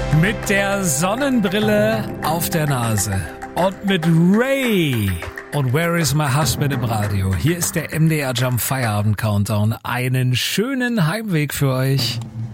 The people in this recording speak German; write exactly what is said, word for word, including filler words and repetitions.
Mit der Sonnenbrille auf der Nase und mit Ray und Where is my husband im Radio. Hier ist der M D R Jump Feierabend Countdown. Einen schönen Heimweg für euch.